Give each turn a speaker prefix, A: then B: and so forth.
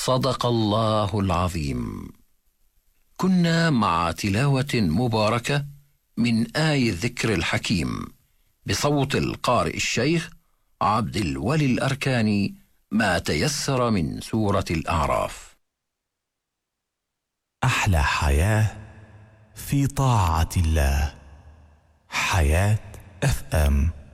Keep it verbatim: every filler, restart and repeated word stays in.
A: صدق الله العظيم. كنا مع تلاوة مباركة من آي الذكر الحكيم بصوت القارئ الشيخ عبد الولي الأركاني، ما تيسر من سورة الأعراف.
B: أحلى حياة في طاعة الله. حياة اف ام.